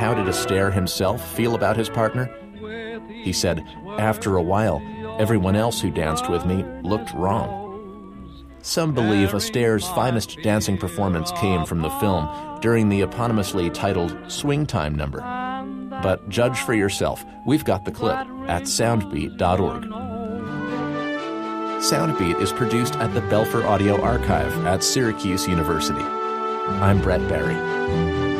how did Astaire himself feel about his partner? He said, "After a while, everyone else who danced with me looked wrong." Some believe Astaire's finest dancing performance came from the film during the eponymously titled Swing Time number. But judge for yourself. We've got the clip at soundbeat.org. Soundbeat is produced at the Belfer Audio Archive at Syracuse University. I'm Brett Barry.